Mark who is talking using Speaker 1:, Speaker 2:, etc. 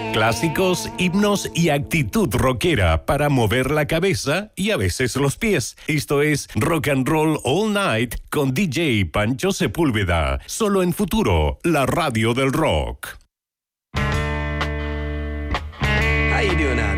Speaker 1: Clásicos, himnos y actitud rockera para mover la cabeza y a veces los pies. Esto es Rock and Roll All Night con DJ Pancho Sepúlveda. Solo en Futuro, la radio del rock.
Speaker 2: How you doing now?